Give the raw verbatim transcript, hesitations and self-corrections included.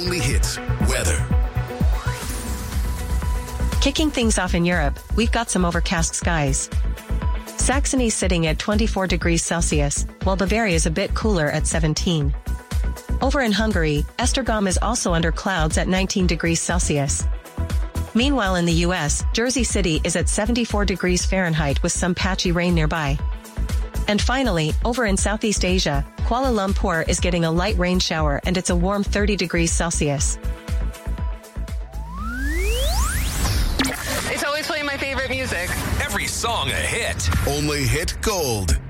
only hits weather. Kicking things off in Europe, we've got some overcast skies. Saxony's sitting at twenty-four degrees Celsius, while Bavaria is a bit cooler at seventeen. Over in Hungary, Esztergom is also under clouds at nineteen degrees Celsius. Meanwhile in the U S, Jersey City is at seventy-four degrees Fahrenheit with some patchy rain nearby. And finally, over in Southeast Asia, Kuala Lumpur is getting a light rain shower and it's a warm thirty degrees Celsius. It's always playing my favorite music. Every song a hit. Only hit gold.